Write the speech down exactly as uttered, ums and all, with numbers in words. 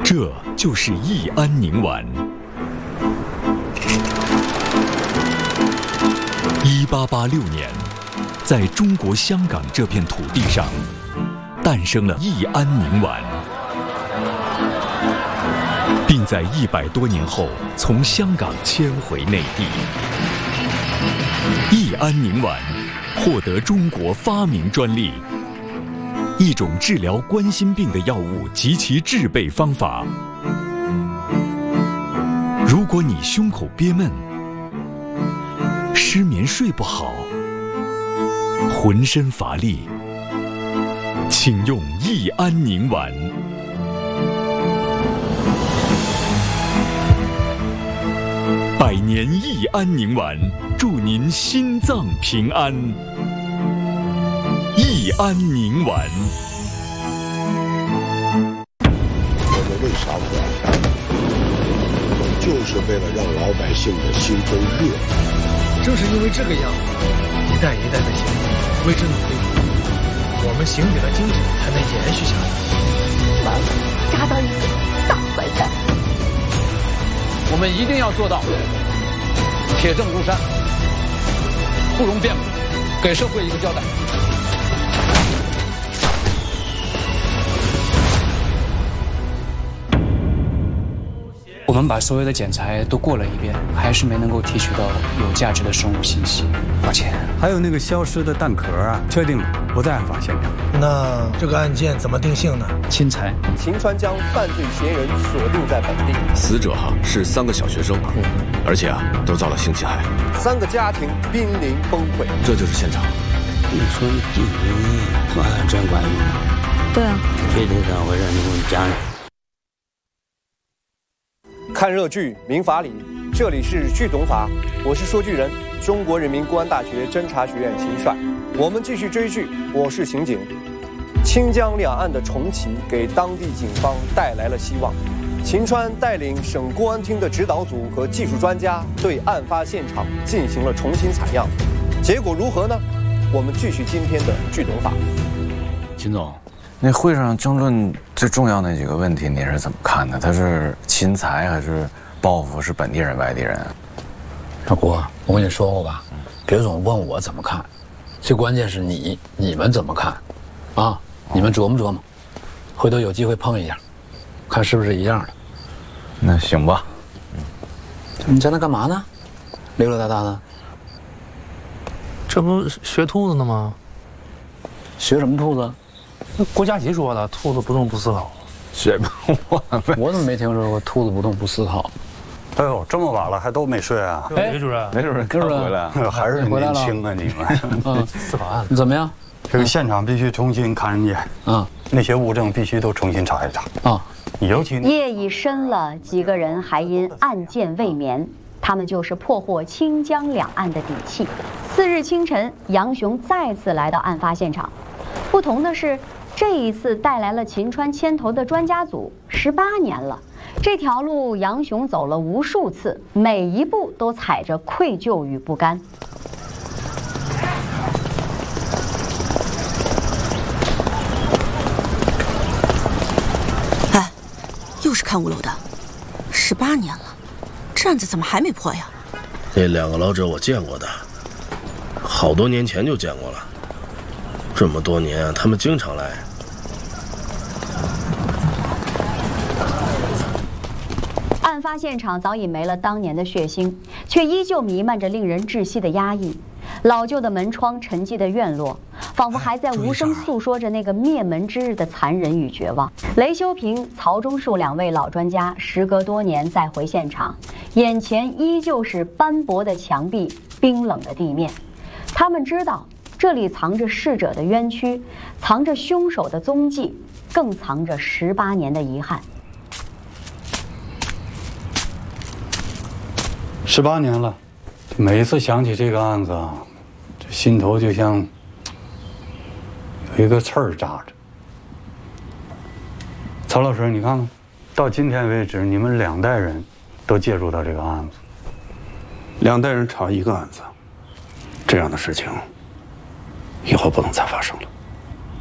这就是益安宁丸。一八八六年，在中国香港这片土地上，诞生了益安宁丸，并在一百多年后从香港迁回内地。益安宁丸获得中国发明专利。一种治疗冠心病的药物及其制备方法。如果你胸口憋闷、失眠睡不好、浑身乏力，请用益安宁丸。百年益安宁丸，祝您心脏平安。益安宁丸。 我们为啥不安干？就是为了让老百姓的心中热。 正是因为这个样子，一代一代的刑警为之努力，我们刑警的精神才能延续下来。 完了，抓到一个大坏蛋。 我们一定要做到铁证如山，不容辩驳，给社会一个交代。 我们把所有的检材都过了一遍，还是没能够提取到有价值的生物信息，抱歉。 还有那个消失的弹壳啊，确定不在案发现场。 那这个案件怎么定性呢？ 钦才。 秦川将犯罪嫌疑人锁定在本地。 死者哈是三个小学生，而且啊都遭到性侵害， 三个家庭濒临崩溃。 这就是现场。 你说你弟弟说还真管用吗？ 对啊。 确定怎么回事？你给我讲讲。 看热剧民法理，这里是剧懂法，我是说剧人，中国人民公安大学侦查学院秦帅。我们继续追剧，我是刑警。清江两岸的重启给当地警方带来了希望。秦川带领省公安厅的指导组和技术专家对案发现场进行了重新采样，结果如何呢？我们继续今天的剧懂法。 秦总，那会上争论最重要那几个问题，你是怎么看的？他是钦才还是报复？是本地人、外地人？ 大郭，我跟你说过吧，别总问我怎么看，最关键是你你们怎么看，啊，你们琢磨琢磨，回头有机会碰一下，看是不是一样的。 那行吧。 嗯，你在那干嘛呢？溜溜达达的。 这不是学兔子呢吗？ 学什么兔子？ 那郭嘉琪说的，兔子不动不思考。 学我我怎么没听说过兔子不动不思考？ 哎呦，这么晚了还都没睡啊？ 哎，梅主任， 梅主任刚回来， 还是年轻啊你们。 嗯， 思考案怎么样？ 这个现场必须重新看一遍啊，那些物证必须都重新查一查啊。尤其夜已深了，几个人还因案件未眠。他们就是破获清江两岸的底气。次日清晨，杨雄再次来到案发现场，不同的是，这一次带来了秦川牵头的专家组。十八年了，这条路杨雄走了无数次，每一步都踩着愧疚与不甘。 哎，又是看五楼的，十八年了。这案子怎么还没破呀？ 那两个老者我见过的，好多年前就见过了。这么多年，他们经常来。 案发现场早已没了当年的血腥，却依旧弥漫着令人窒息的压抑。老旧的门窗，沉寂的院落，仿佛还在无声诉说着那个灭门之日的残忍与绝望。雷修平、曹忠树两位老专家，时隔多年再回现场，眼前依旧是斑驳的墙壁、冰冷的地面。他们知道，这里藏着逝者的冤屈，藏着凶手的踪迹，更藏着十八年的遗憾。 十八年了，每一次想起这个案子啊，这心头就像有一个刺儿扎着。曹老师，你看看，到今天为止，你们两代人都介入到这个案子， 两代人查一个案子，这样的事情以后不能再发生了。